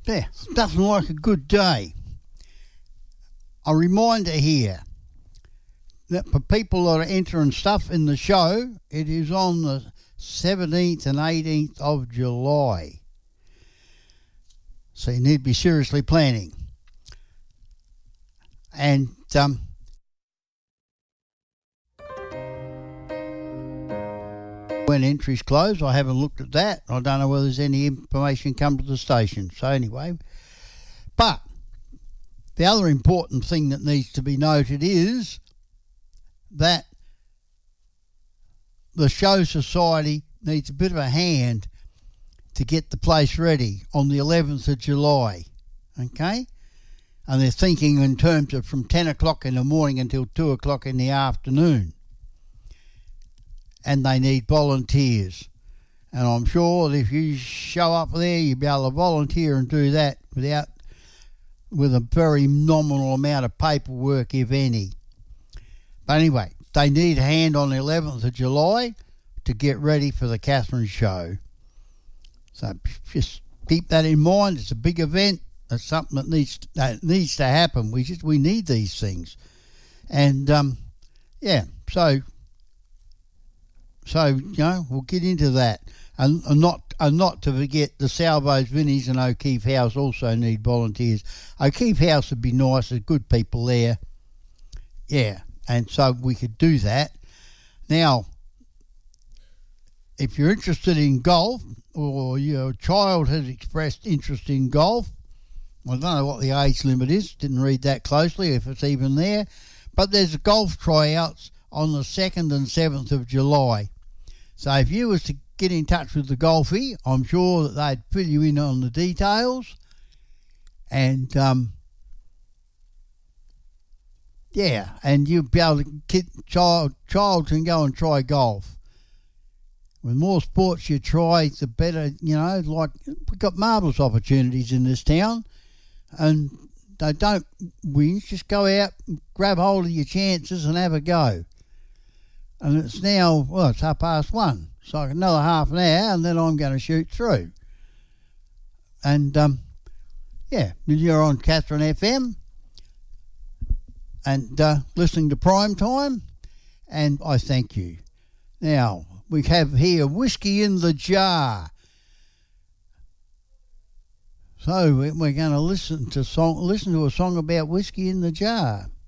Yeah, nothing like a good day. A reminder here that for people that are entering stuff in the show, it is on the 17th and 18th of July. So you need to be seriously planning. And when entries close, I haven't looked at that. I don't know whether there's any information come to the station. So anyway, but the other important thing that needs to be noted is that the Show Society needs a bit of a hand to get the place ready on the 11th of July, okay? And they're thinking in terms of from 10 o'clock in the morning until 2 o'clock in the afternoon. And they need volunteers. And I'm sure that if you show up there, you'll be able to volunteer and do that with a very nominal amount of paperwork, if any. But anyway, they need a hand on the 11th of July to get ready for the Catherine show. So just keep that in mind. It's a big event. It's something that needs to happen. We need these things. And so you know, we'll get into that. And not to forget the Salvos, Vinnies and O'Keefe House also need volunteers. O'Keefe House would be nice. There's good people there. Yeah, and so we could do that. Now, if you're interested in golf or your child has expressed interest in golf, I don't know what the age limit is. Didn't read that closely, if it's even there. But there's golf tryouts on the 2nd and 7th of July. So if you was to get in touch with the golfie, I'm sure that they'd fill you in on the details. And, and you'll be able to child can go and try golf. The more sports you try, the better, you know, like we've got marvellous opportunities in this town. And they don't win, just go out, grab hold of your chances and have a go. And it's now, it's 1:30. So another half an hour and then I'm going to shoot through. And, you're on Catherine FM and listening to Prime Time, and I thank you. Now, we have here Whiskey in the Jar. So we're going to listen to a song about whiskey in the jar.